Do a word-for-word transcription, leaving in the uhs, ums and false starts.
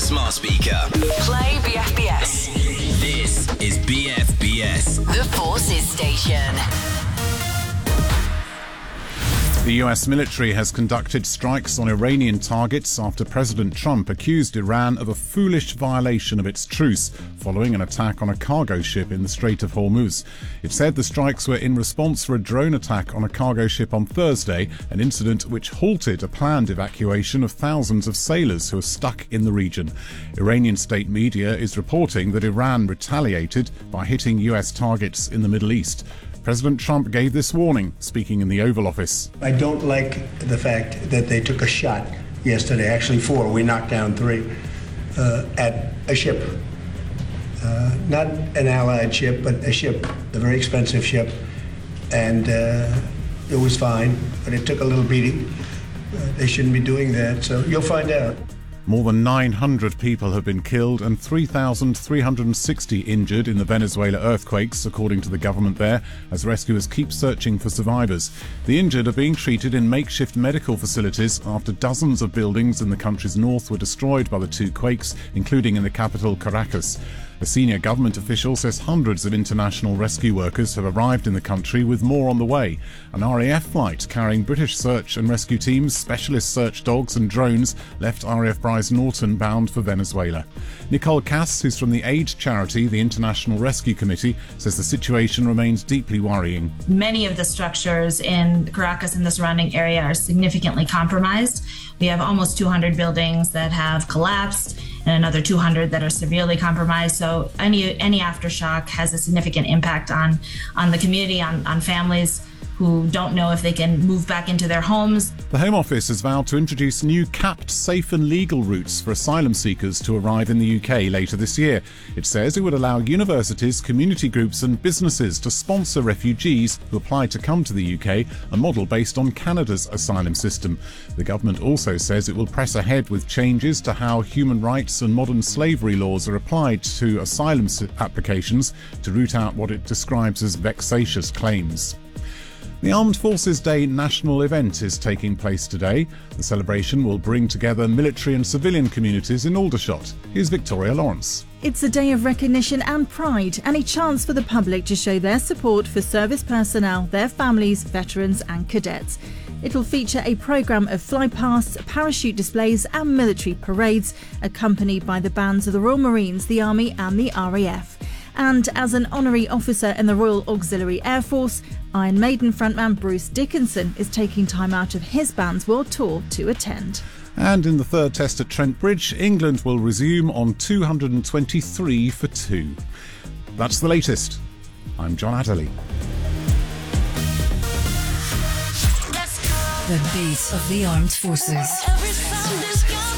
smart speaker. Play B F B S. This is B F B S. The Forces Station. The U S military has conducted strikes on Iranian targets after President Trump accused Iran of a foolish violation of its truce following an attack on a cargo ship in the Strait of Hormuz. It said the strikes were in response for a drone attack on a cargo ship on Thursday, an incident which halted a planned evacuation of thousands of sailors who are stuck in the region. Iranian state media is reporting that Iran retaliated by hitting U S targets in the Middle East. President Trump gave this warning, speaking in the Oval Office. I don't like the fact that they took a shot yesterday, actually four, we knocked down three, uh, at a ship. Uh, not an allied ship, but a ship, a very expensive ship. And uh, it was fine, but it took a little beating. Uh, they shouldn't be doing that, so you'll find out. More than nine hundred people have been killed and three thousand three hundred sixty injured in the Venezuela earthquakes, according to the government there, as rescuers keep searching for survivors. The injured are being treated in makeshift medical facilities after dozens of buildings in the country's north were destroyed by the two quakes, including in the capital Caracas. A senior government official says hundreds of international rescue workers have arrived in the country, with more on the way. An R A F flight carrying British search and rescue teams, specialist search dogs and drones left R A F Brize Norton bound for Venezuela. Nicole Cass, who's from the aid charity, the International Rescue Committee, says the situation remains deeply worrying. Many of the structures in Caracas and the surrounding area are significantly compromised. We have almost two hundred buildings that have collapsed and another two hundred that are severely compromised. So any any aftershock has a significant impact on, on the community, on, on families who don't know if they can move back into their homes. The Home Office has vowed to introduce new capped, safe and legal routes for asylum seekers to arrive in the U K later this year. It says it would allow universities, community groups and businesses to sponsor refugees who apply to come to the U K, a model based on Canada's asylum system. The government also says it will press ahead with changes to how human rights and modern slavery laws are applied to asylum applications to root out what it describes as vexatious claims. The Armed Forces Day national event is taking place today. The celebration will bring together military and civilian communities in Aldershot. Here's Victoria Lawrence. It's a day of recognition and pride, and a chance for the public to show their support for service personnel, their families, veterans and cadets. It'll feature a programme of flypasts, parachute displays and military parades, accompanied by the bands of the Royal Marines, the Army and the R A F. And as an honorary officer in the Royal Auxiliary Air Force, Iron Maiden frontman Bruce Dickinson is taking time out of his band's world tour to attend. And in the third test at Trent Bridge, England will resume on two hundred twenty-three for two. That's the latest. I'm John Adderley. The beat of the armed forces.